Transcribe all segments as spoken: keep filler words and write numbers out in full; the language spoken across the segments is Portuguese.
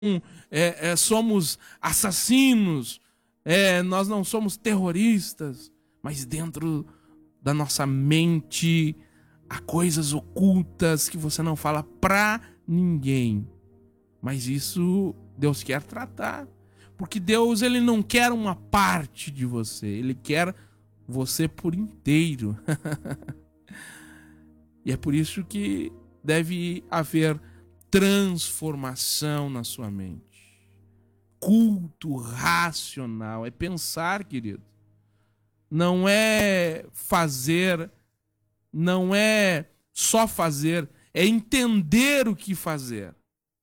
é, é, somos assassinos, é, nós não somos terroristas, mas dentro da nossa mente há coisas ocultas que você não fala pra ninguém. Mas isso Deus quer tratar, porque Deus ele não quer uma parte de você, ele quer você por inteiro. E é por isso que deve haver transformação na sua mente. Culto racional é pensar, querido. Não é fazer, não é só fazer, é entender o que fazer.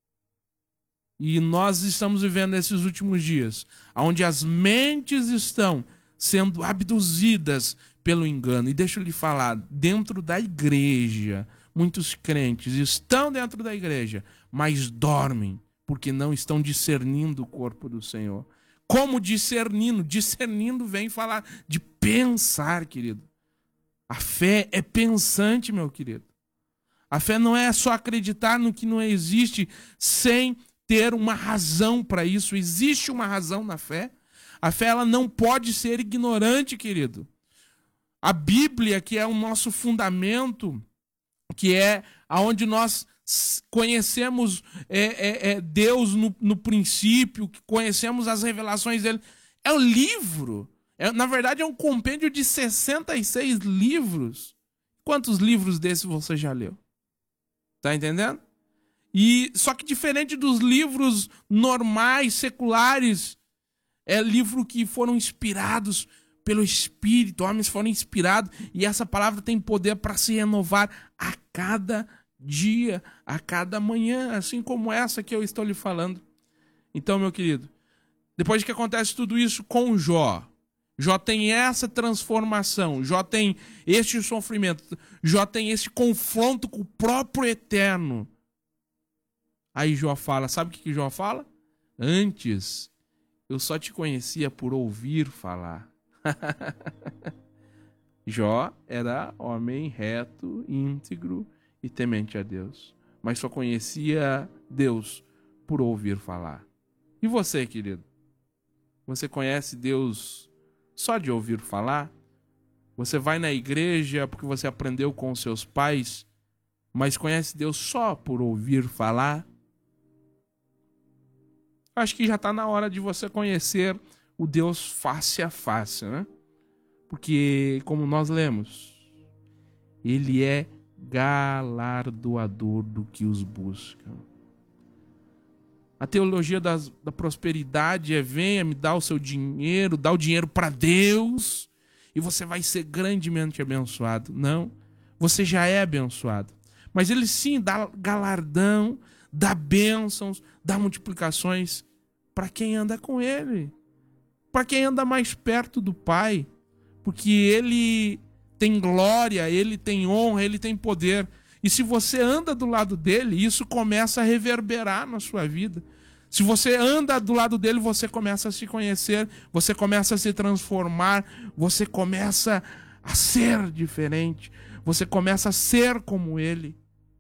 E nós estamos vivendo esses últimos dias, onde as mentes estão sendo abduzidas pelo engano. E deixa eu lhe falar, dentro da igreja, muitos crentes estão dentro da igreja, mas dormem, porque não estão discernindo o corpo do Senhor. Como discernindo? Discernindo vem falar de pensar, querido. A fé é pensante, meu querido. A fé não é só acreditar no que não existe sem ter uma razão para isso. Existe uma razão na fé. A fé ela não pode ser ignorante, querido. A Bíblia, que é o nosso fundamento, que é aonde nós conhecemos é, é, é Deus no, no princípio, que conhecemos as revelações dele, é um livro. É, na verdade, é um compêndio de sessenta e seis livros. Quantos livros desses você já leu? Tá entendendo? E, só que diferente dos livros normais, seculares, é livro que foram inspirados pelo Espírito, homens foram inspirados, e essa palavra tem poder para se renovar a cada dia, a cada manhã, assim como essa que eu estou lhe falando. Então, meu querido, depois que acontece tudo isso com Jó, Jó tem essa transformação, Jó tem este sofrimento, Jó tem esse confronto com o próprio Eterno. Aí Jó fala, sabe o que Jó fala? Antes, eu só te conhecia por ouvir falar. Jó era homem reto, íntegro e temente a Deus, mas só conhecia Deus por ouvir falar. E você, querido? Você conhece Deus só de ouvir falar? Você vai na igreja porque você aprendeu com os seus pais, mas conhece Deus só por ouvir falar? Acho que já está na hora de você conhecer o Deus face a face, né? Porque, como nós lemos, ele é galardoador do que os buscam. A teologia das, da prosperidade é: venha, me dá o seu dinheiro, dá o dinheiro para Deus e você vai ser grandemente abençoado. Não, você já é abençoado. Mas ele sim dá galardão, dá bênçãos, dá multiplicações para quem anda com ele, para quem anda mais perto do Pai, porque ele tem glória, ele tem honra, ele tem poder. E se você anda do lado dele, isso começa a reverberar na sua vida. Se você anda do lado dele, você começa a se conhecer, você começa a se transformar, você começa a ser diferente, você começa a ser como ele.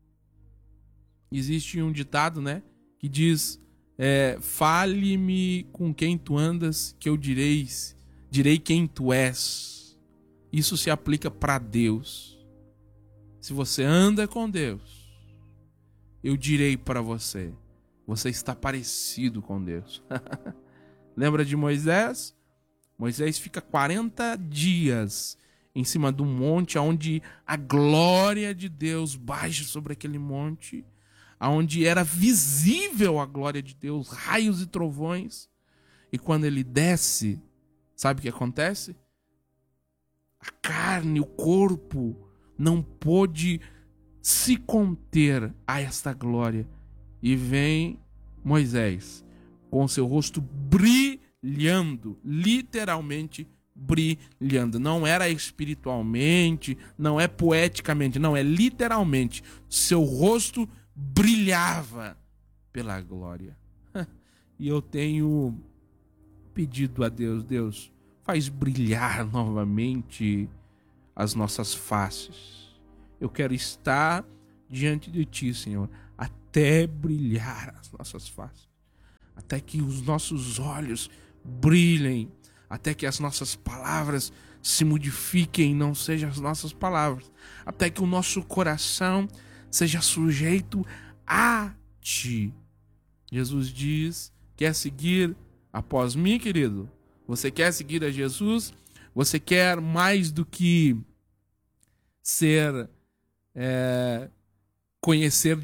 Existe um ditado, né, que diz: é, fale-me com quem tu andas, que eu direi, direi quem tu és. Isso se aplica para Deus. Se você anda com Deus, eu direi para você, você está parecido com Deus. Lembra de Moisés? Moisés fica quarenta dias em cima de um monte onde a glória de Deus baixa sobre aquele monte, onde era visível a glória de Deus, raios e trovões. E quando ele desce, sabe o que acontece? A carne, o corpo não pôde se conter a esta glória. E vem Moisés com seu rosto brilhando, literalmente brilhando. Não era espiritualmente, não é poeticamente, não, é literalmente. Seu rosto brilhava pela glória. E eu tenho pedido a Deus, Deus, faz brilhar novamente as nossas faces. Eu quero estar diante de ti, Senhor, até brilhar as nossas faces. até que os nossos olhos brilhem, até que as nossas palavras se modifiquem, não sejam as nossas palavras, até que o nosso coração seja sujeito a Ti. Jesus diz: quer seguir após mim, querido? Você quer seguir a Jesus? Você quer mais do que ser, é, conhecer